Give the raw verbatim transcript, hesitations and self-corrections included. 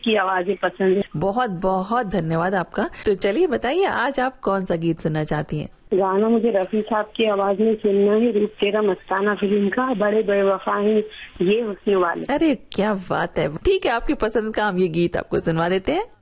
की आवाजें पसंद है। बहुत बहुत धन्यवाद आपका। तो चलिए बताइए आज आप कौन सा गीत सुनना चाहती हैं? गाना मुझे रफी साहब की आवाज में सुनना है, रूप तेरा मस्ताना फिल्म का, बड़े बेवफा हैं ये हुस्न वाले। अरे क्या बात है, ठीक है, आपकी पसंद का हम ये गीत आपको सुनवा देते हैं।